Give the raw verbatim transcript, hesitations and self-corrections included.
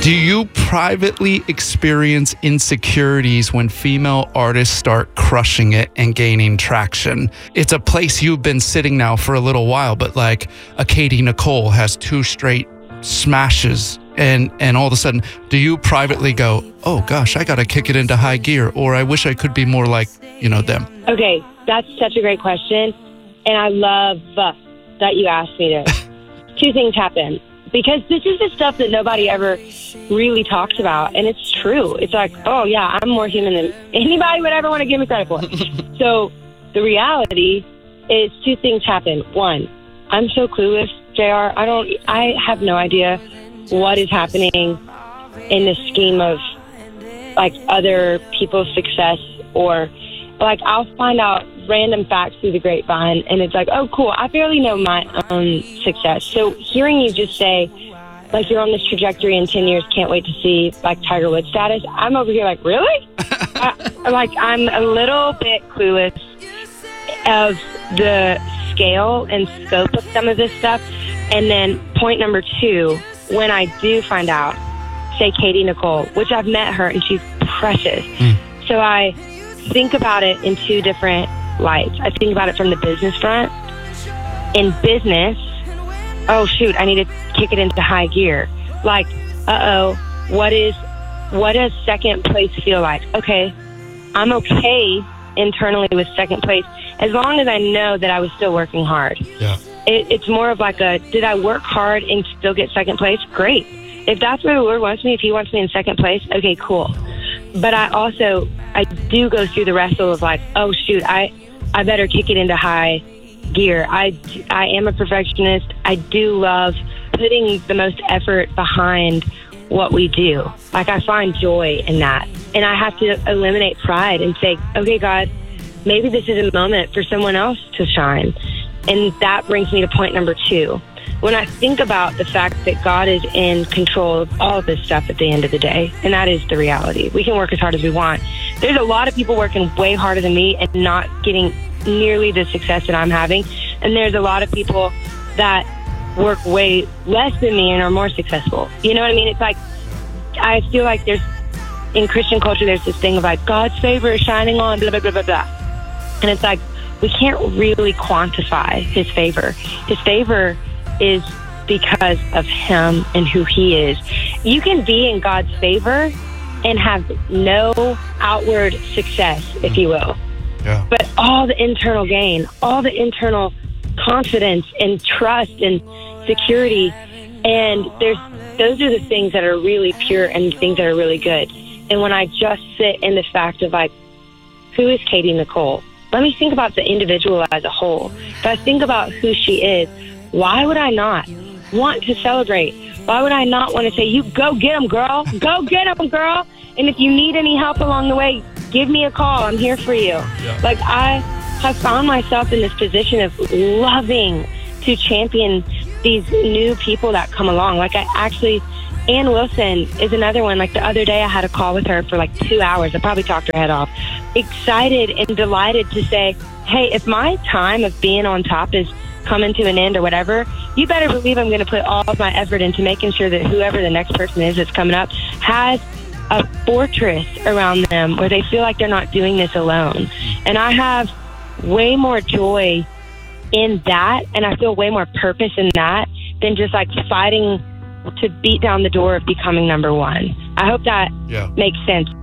Do you privately experience insecurities when female artists start crushing it and gaining traction? It's a place you've been sitting now for a little while, but like a Katie Nicole has two straight smashes, and and all of a sudden, do you privately go, oh gosh, I gotta kick it into high gear, or I wish I could be more like, you know, them? Okay, that's such a great question, and I love uh, that you asked me this. Two things happen. Because this is the stuff that nobody ever really talks about. And it's true. It's like, oh, yeah, I'm more human than anybody would ever want to give me credit for. So the reality is two things happen. One, I'm so clueless, J R. I don't, I have no idea what is happening in the scheme of, like, other people's success, or, like, I'll find out random facts through the grapevine, and it's like, oh, cool, I barely know my own success. So hearing you just say, like, you're on this trajectory in ten years, can't wait to see, like, Tiger Woods status, I'm over here like, really? I, like, I'm a little bit clueless of the scale and scope of some of this stuff. And then point number two, when I do find out, say Katie Nicole, which I've met her, and she's precious. Mm. So I think about it in two different lights. I think about it from the business front. In business, oh shoot, I need to kick it into high gear. Like, uh-oh, what is, what does second place feel like? Okay, I'm okay internally with second place as long as I know that I was still working hard. Yeah. It, it's more of like a, did I work hard and still get second place? Great. If that's where the Lord wants me, if he wants me in second place, okay, cool. But I also, I do go through the wrestle of like, oh shoot, I, I better kick it into high gear. I, I am a perfectionist. I do love putting the most effort behind what we do. Like, I find joy in that. And I have to eliminate pride and say, okay, God, maybe this is a moment for someone else to shine. And that brings me to point number two. When I think about the fact that God is in control of all of this stuff at the end of the day, and that is the reality. We can work as hard as we want. There's a lot of people working way harder than me and not getting nearly the success that I'm having. And there's a lot of people that work way less than me and are more successful. You know what I mean? It's like, I feel like there's, in Christian culture, there's this thing of like, God's favor is shining on, blah, blah, blah, blah, blah. And it's like, we can't really quantify his favor. His favor is because of him and who he is. You can be in God's favor and have no outward success, if you will. Yeah. But all the internal gain, all the internal confidence and trust and security, and there's those are the things that are really pure and things that are really good. And when I just sit in the fact of like, who is Katie Nicole? Let me think about the individual as a whole. If I think about who she is, why would I not want to celebrate? Why would I not want to say, you go get them, girl. Go get them, girl. And if you need any help along the way, give me a call. I'm here for you. Yeah. Like, I have found myself in this position of loving to champion these new people that come along. Like, I actually, Ann Wilson is another one. Like, the other day I had a call with her for like two hours. I probably talked her head off. Excited and delighted to say, hey, if my time of being on top is coming to an end or whatever, you better believe I'm going to put all of my effort into making sure that whoever the next person is that's coming up has a fortress around them where they feel like they're not doing this alone. And I have way more joy in that, and I feel way more purpose in that than just like fighting to beat down the door of becoming number one. I hope that yeah. makes sense.